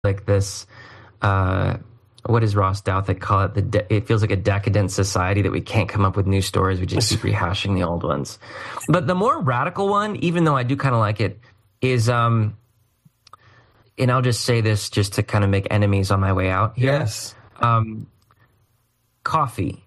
like this. What does Ross Douthat call it? It feels like a decadent society that we can't come up with new stories. We just keep rehashing the old ones. But the more radical one, even though I do kind of like it, is and I'll just say this just to kind of make enemies on my way out here. Yes. Coffee.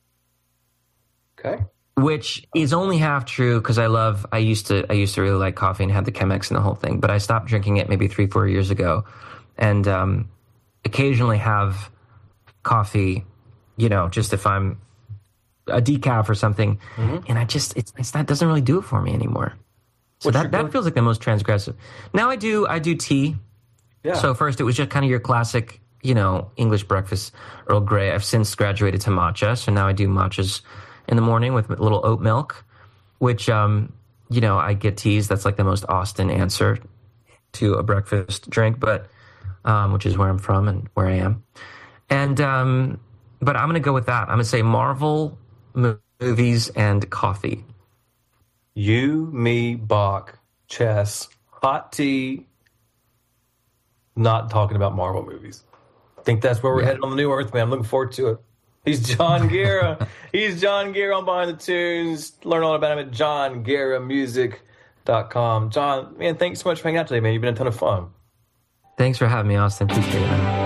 Okay. Which is only half true because I used to really like coffee and had the Chemex and the whole thing, but I stopped drinking it maybe 3-4 years ago, and occasionally have coffee, just if I'm a decaf or something, and it's not doesn't really do it for me anymore. So that feels like the most transgressive. Now I do tea. Yeah. So first it was just kind of your classic, English breakfast, Earl Grey. I've since graduated to matcha, so now I do matchas in the morning with a little oat milk, which, I get teas. That's like the most Austin answer to a breakfast drink, but which is where I'm from and where I am. And but I'm going to go with that. I'm going to say Marvel movies and coffee. You, me, Bach, chess, hot tea, not talking about Marvel movies. I think that's where we're headed on the new Earth, man. I'm looking forward to it. He's John Guerra. He's John Guerra on Behind the Tunes. Learn all about him at johnguerramusic.com. John, man, thanks so much for hanging out today, man. You've been a ton of fun. Thanks for having me, Austin. Appreciate it, man.